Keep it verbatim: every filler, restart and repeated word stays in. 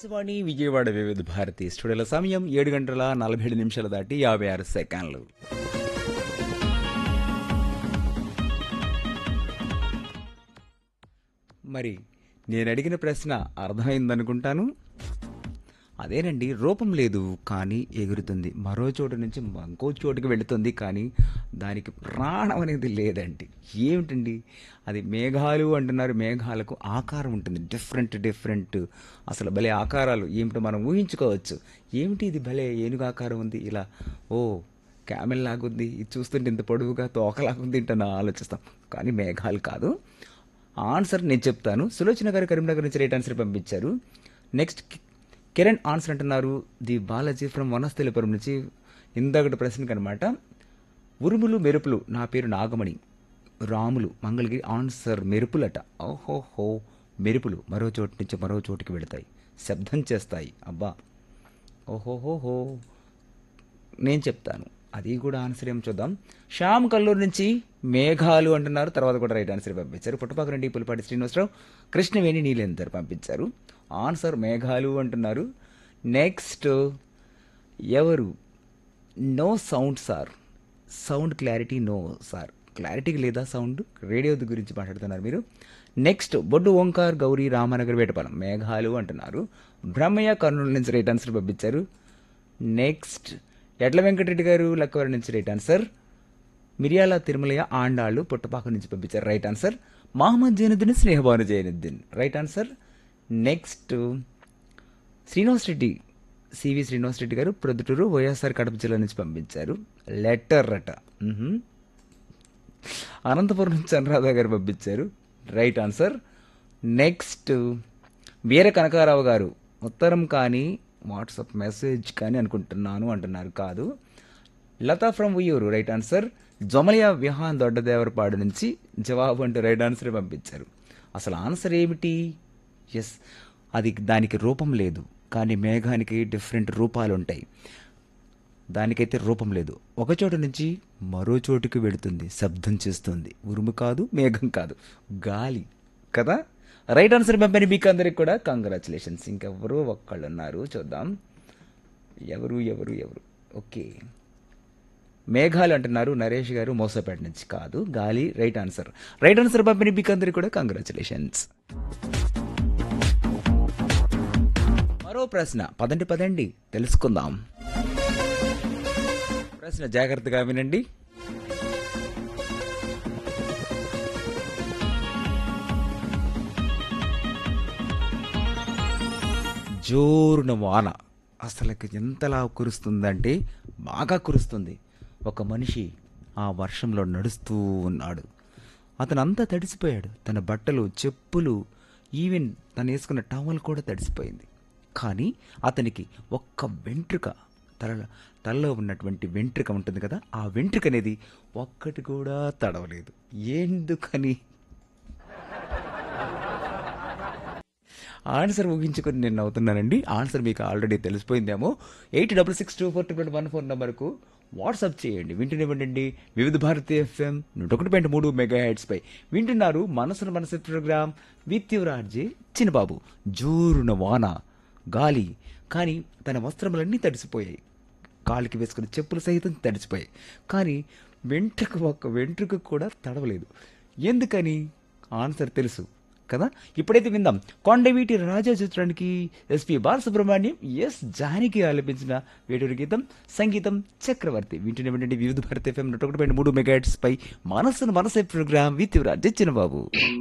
ఆకాశవాణి విజయవాడ వివిధ భారతి స్టూడియోల సమయం ఏడు గంటల నలభై ఏడు నిమిషాలు దాటి యాభై ఆరు సెకండ్లు. మరి నేను అడిగిన ప్రశ్న అర్థమైందనుకుంటాను. అదేనండి, రూపం లేదు కానీ ఎగురుతుంది, మరో చోటు నుంచి ఇంకో చోటుకి వెళుతుంది కానీ దానికి ప్రాణం అనేది లేదండి. ఏమిటండి అది? మేఘాలు అంటున్నారు. మేఘాలకు ఆకారం ఉంటుంది, డిఫరెంట్ డిఫరెంట్ అసలు భలే ఆకారాలు ఏమిటో మనం ఊహించుకోవచ్చు. ఏమిటి ఇది భలే ఏనుగు ఆకారం ఉంది, ఇలా ఓ క్యామెల్ లాగుంది, ఇది చూస్తుంటే ఇంత పొడవుగా తోకలాగుంది ఏంటని ఆలోచిస్తాం. కానీ మేఘాలు కాదు. ఆన్సర్ నేను చెప్తాను. సులోచన గారు కరీంనగర్ నుంచి రైట్ ఆన్సర్ పంపించారు. నెక్స్ట్ కిరణ్ ఆన్సర్ అంటున్నారు. ది బాలాజీ ఫ్రమ్ వనస్థలిపురం నుంచి ఇందాకటి ప్రశ్నకు అనమాట. ఉరుములు మెరుపులు, నా పేరు నాగమణి, రాములు మంగళగిరి. ఆన్సర్ మెరుపులట. ఓహోహో, మెరుపులు మరో చోటు నుంచి మరో చోటుకి వెళతాయి, శబ్దం చేస్తాయి. అబ్బా, ఓహోహోహో, నేను చెప్తాను. అది కూడా ఆన్సర్ ఏం చూద్దాం. శ్యామ్ కల్లూరు నుంచి మేఘాలు అంటున్నారు. తర్వాత కూడా రైట్ ఆన్సర్ పంపించారు. పుట్టపాక నుండి పులిపాటి శ్రీనివాసరావు, కృష్ణవేణి నీలేందర్ పంపించారు. ఆన్సర్ మేఘాలు అంటున్నారు. నెక్స్ట్ ఎవరు? No sound sir, sound clarity no sir, clarity లేదా సౌండ్? రేడియో గురించి మాట్లాడుతున్నారు మీరు. నెక్స్ట్ బొడ్డు ఓంకార్ గౌరీ రామనగర్ వేటపాలెం, మేఘాలు అంటున్నారు. బ్రహ్మయ్య కర్నూలు నుంచి రైట్ ఆన్సర్ పంపించారు. నెక్స్ట్ ఎడ్ల వెంకటరెడ్డి గారు లక్కవరం నుంచి రైట్ ఆన్సర్. మిరియాల తిరుమలయ్య ఆండాళ్ళు పుట్టపాక నుంచి పంపించారు right answer. Mohammed Zainuddin Sneha Banu Zainuddin right answer. Next Srinivas Reddy, CV Srinivas Reddy గారు ప్రొద్దుటూరు వైఎస్ఆర్ కడప జిల్లా నుంచి పంపించారు. లెటర్ అట. అనంతపురం నుంచి అనురాధ గారు పంపించారు రైట్ ఆన్సర్. నెక్స్ట్ వీర కనకారావు గారు, ఉత్తరం కానీ వాట్సాప్ మెసేజ్ కానీ అనుకుంటున్నాను అంటున్నారు. కాదు. Lata from Uyyuru right answer. జొమలియా Vihaan Doddadevarapadu నుంచి జవాబు అంటూ రైట్ ఆన్సర్ పంపించారు. అసలు ఆన్సర్ ఏమిటి? ఎస్, అది దానికి రూపం లేదు కానీ మేఘానికి డిఫరెంట్ రూపాలు ఉంటాయి. దానికైతే రూపం లేదు, ఒక చోటు నుంచి మరో చోటుకి వెళుతుంది, శబ్దం చేస్తుంది. ఉరుము కాదు, మేఘం కాదు, గాలి కదా. రైట్ ఆన్సర్ పంపిన మీకు అందరికి కూడా కంగ్రాచులేషన్స్. ఇంకెవరు ఒక్కళ్ళు ఉన్నారు, చూద్దాం. ఎవరు ఎవరు ఎవరు ఓకే, మేఘాలు అంటున్నారు నరేష్ గారు మోసపేట నుంచి. కాదు, గాలి రైట్ ఆన్సర్. రైట్ ఆన్సర్ పంపిన మీకు అందరికి కూడా కంగ్రాచులేషన్స్. మరో ప్రశ్న, పదండి పదండి తెలుసుకుందాం. ప్రశ్న జాగ్రత్తగా వినండి. జోరున వాన అసలు ఎంతలా కురుస్తుందంటే బాగా కురుస్తుంది. ఒక మనిషి ఆ వర్షంలో నడుస్తూ ఉన్నాడు. అతను అంతా తడిసిపోయాడు. తన బట్టలు, చెప్పులు, ఈవెన్ తను వేసుకున్న టవల్ కూడా తడిసిపోయింది. కానీ అతనికి ఒక్క వెంట్రుక, తల తలలో ఉన్నటువంటి వెంట్రుక ఉంటుంది కదా, ఆ వెంట్రుక అనేది ఒక్కటి కూడా తడవలేదు. ఎందుకని? ఆన్సర్ ఊహించుకొని నేను నవ్వుతున్నానండి. ఆన్సర్ మీకు already తెలిసిపోయిందేమో. Eight double six two four triple one four నెంబర్కు వాట్సాప్ చేయండి. వింటూనే ఉండండి వివిధ భారతి ఎఫ్ఎం నూట ఒకటి పాయింట్ మూడు మెగా హెడ్స్ పై వింటున్నారు మనసును మనసు ప్రోగ్రామ్ విత్ యువరాజే చిన్నబాబు. జోరున వాన, గాలి, కానీ తన వస్త్రములన్నీ తడిసిపోయాయి. కాలికి వేసుకున్న చెప్పులు సహితం తడిసిపోయాయి. కానీ వెంట్రుక, ఒక్క వెంట్రుక కూడా తడవలేదు. ఎందుకని? ఆన్సర్ తెలుసు కదా. ఇప్పుడైతే విందాం. కొండవీటి రాజా చిత్రానికి ఎస్పి బాలసుబ్రహ్మణ్యం, ఎస్ జానకి ఆలపించిన వేటూరు గీతం, సంగీతం చక్రవర్తి. వింటూనే వినండి వివిధ భారతి ఎఫ్ఎం నూట ఒకటి పాయింట్ మూడు మెగాహెర్ట్జ్ పై మనసును మనసే ప్రోగ్రామ్ విత్ యువరాజే చిన్నబాబు.